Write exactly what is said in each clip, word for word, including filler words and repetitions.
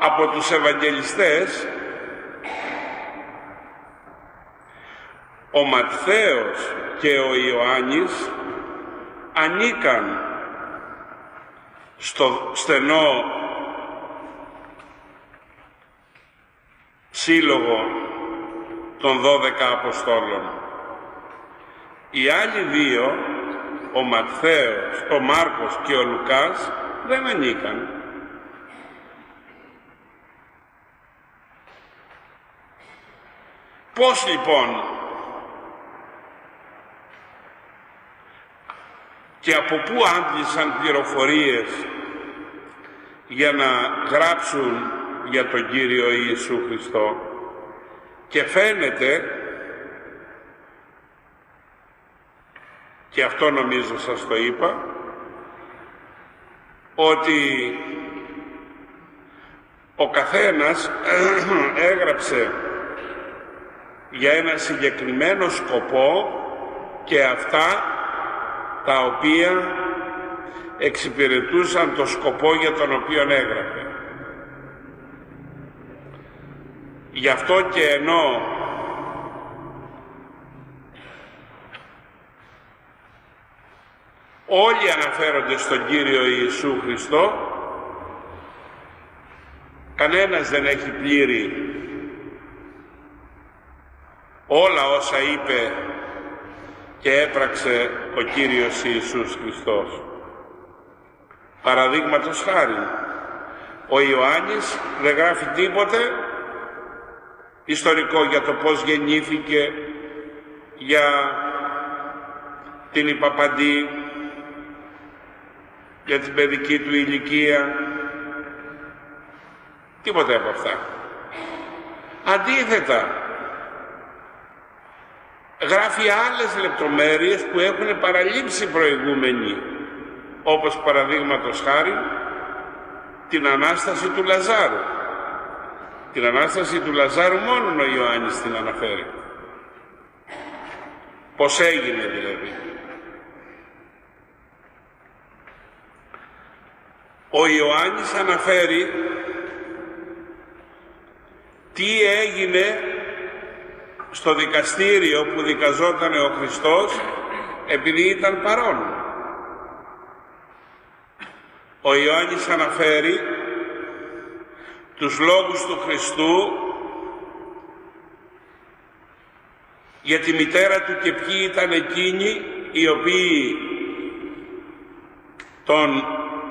από τους Ευαγγελιστές, ο Ματθαίος και ο Ιωάννης ανήκαν στο στενό σύλλογο των δώδεκα Αποστόλων. Οι άλλοι δύο, ο Ματθαίος, ο Μάρκος και ο Λουκάς, δεν ανήκαν. Πώς λοιπόν και από πού άντλησαν πληροφορίες για να γράψουν για τον Κύριο Ιησού Χριστό? Και φαίνεται, και αυτό νομίζω σας το είπα, ότι ο καθένας έγραψε για ένα συγκεκριμένο σκοπό και αυτά τα οποία εξυπηρετούσαν το σκοπό για τον οποίο έγραφε. Γι' αυτό και ενώ όλοι αναφέρονται στον Κύριο Ιησού Χριστό, κανένας δεν έχει πλήρη όλα όσα είπε και έπραξε ο Κύριος Ιησούς Χριστός. Παραδείγματος χάρη, ο Ιωάννης δεν γράφει τίποτε ιστορικό για το πώς γεννήθηκε, για την υπαπαντή, για την παιδική του ηλικία, τίποτε από αυτά. Αντίθετα, γράφει άλλες λεπτομέρειες που έχουν παραλείψει προηγούμενοι, όπως παραδείγματος χάρη την Ανάσταση του Λαζάρου. Την Ανάσταση του Λαζάρου μόνον ο Ιωάννης την αναφέρει. Πώς έγινε δηλαδή. Ο Ιωάννης αναφέρει τι έγινε στο δικαστήριο που δικαζόταν ο Χριστός επειδή ήταν παρόν. Ο Ιωάννης αναφέρει τους λόγους του Χριστού για τη μητέρα του και ποιοι ήταν εκείνοι οι οποίοι τον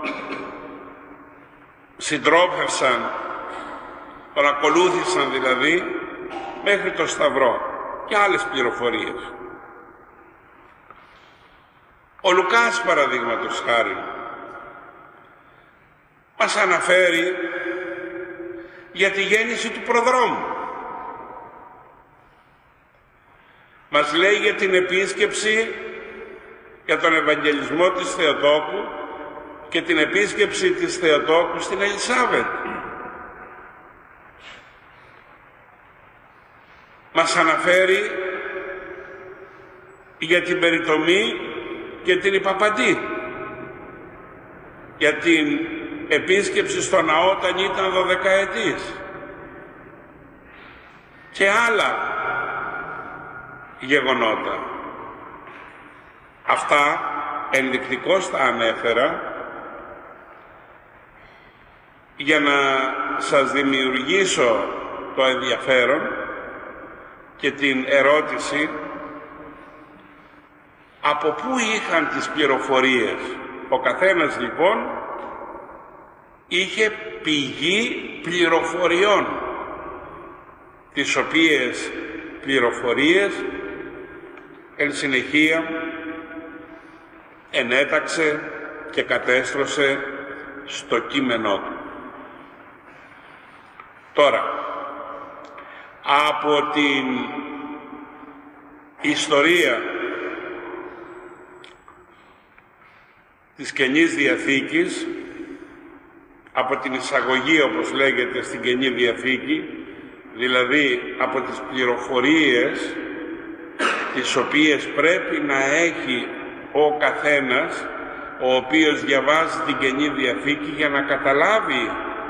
συντρόφευσαν, τον ακολούθησαν δηλαδή μέχρι το Σταυρό, και άλλες πληροφορίες. Ο Λουκάς παραδείγματος χάρη μας αναφέρει για τη γέννηση του προδρόμου. Μας λέει για την επίσκεψη, για τον Ευαγγελισμό της Θεοτόκου και την επίσκεψη της Θεοτόκου στην Ελισάβετ. Μας αναφέρει για την περιτομή και την υπαπαντή, για την επίσκεψη στο ναό όταν ήταν δωδεκαετής και άλλα γεγονότα. Αυτά ενδεικτικώς τα ανέφερα για να σας δημιουργήσω το ενδιαφέρον και την ερώτηση από πού είχαν τις πληροφορίες. Ο καθένας λοιπόν είχε πηγή πληροφοριών, τις οποίες πληροφορίες εν συνεχεία ενέταξε και κατέστρωσε στο κείμενό του. Τώρα, από την ιστορία της Καινής Διαθήκης, από την εισαγωγή όπως λέγεται στην Καινή Διαθήκη, δηλαδή από τις πληροφορίες τις οποίες πρέπει να έχει ο καθένας ο οποίος διαβάζει την Καινή Διαθήκη για να καταλάβει